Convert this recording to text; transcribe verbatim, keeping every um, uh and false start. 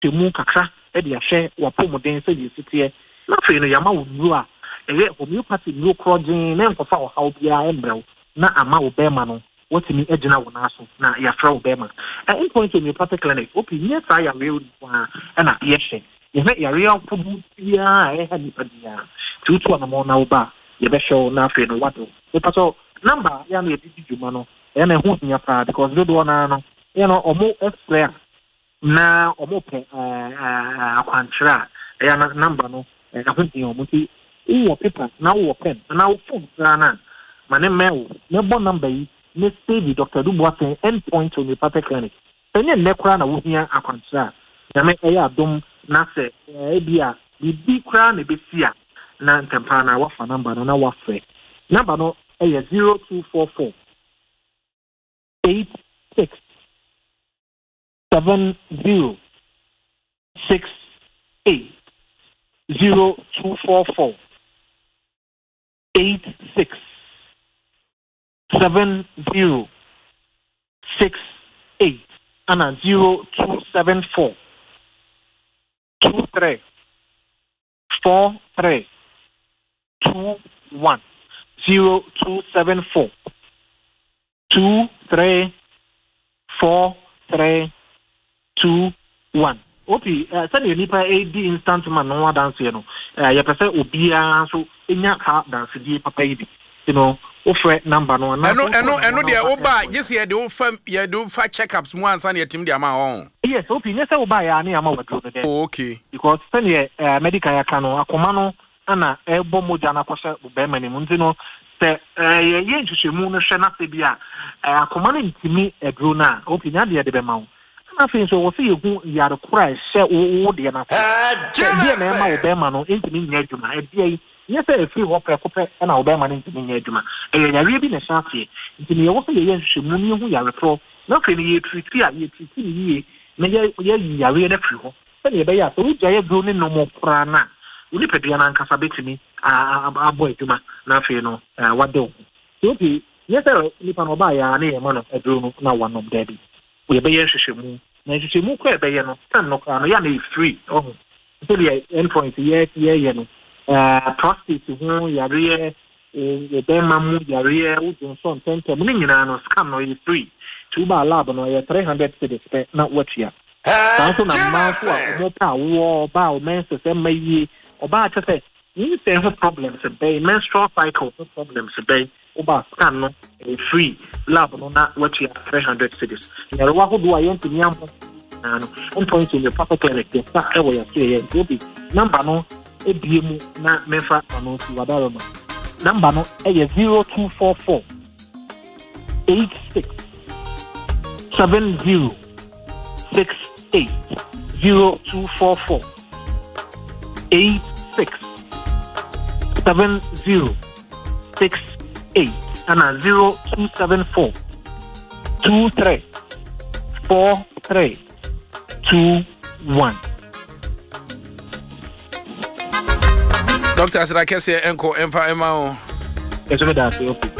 temu kakra e de ahwe wapomoden se de sitie na fe no yama wo a eye homeopathy no crojin na nkofa wo hawo bia embrew na ama wo bema no wotimi agina wo na so na ya fra wo bema e in point homeopathy clinic opi nye sa ya we wa na ye hye ye he ya real food bia e ha ni padia tutu na mo na wo ba ye be show na fe no wado e pato number ya na edidi djuma no e na hu nya pa because do do na no you know omo explain na omo pe eh akwantra e na number no e hu ni omo ti wo paper na wo pen na wo phone na mane mail me bo number yi me save Doctor Dubois endpoint homeopathic clinic enye nekra na wo hia akwantra na me e ya dom na se e bia bi kra na be sia na ntempa na wafa number no na wafre number no e zero two four four eight six seven zero six eight zero two four four eight six seven zero six eight and zero two seven four two three four three two one zero two seven four two three four three two one. Opi, send you nipa A D instant man no dance you know. Ya pese obia so enya ka dance di papa yi. You know, offer number no na. Eno eno eno de oba yes ye de ofa ye de ofa checkups mu ansa na team de ama on. Yes, opi nyese oba ya na ama wadro de. Oh, okay. Because send ye medical ya kanu akoma no ana ebo moja na kwose be mani mu ntino se ye ye nhwehwemu no hwe na se bia akoma no ntimi edro na opi nya de de be ma wo. Na fin so wo se yehu yare kura hye wo de na so bia na ma wo be ma no ntimi nya adwuma e bia yes e free hop ekope na wo be ma no ntimi nya adwuma e yare bi na shafe ntimi ye wo se ye nhwehwemu ni hu yare pro na fin ye treat a ye treat ni ye na ye ye yare na free ho se ye be ya so wo jaye gro ni no mo kura na uni pedua na nkasa betimi abo adwuma na fin no wado so bi yes e ni pa no ba ya na ye ma no adro no na wanom dabi we be ye hwehwemu na hwehwemu kwa be ye no tan no kwa no ya na free oh so the endpoint ye ye ye no eh prostate hu yare e be mamu yare u Johnson tente mu nyina no scam no is free to ba lab no ye three hundred cedis pe na watia so na ma so a mo pa wo ba o men se mayi o ba che se ni se ho problems be menstrual cycle problems be oba scan no free lab no na watia three hundred cedis yare wa ho do ayenti niampo na no on point in your proper clinic the sa e wo ya se ye obi number no e biemu na mefa ano si wadaro no number no e zero two four four eight six seven zero six eight zero two four four eight six seven zero six eight and zero two seven four two three four three two one. Doctor Asra Kese enko emfa ema o. Eso me da, okay.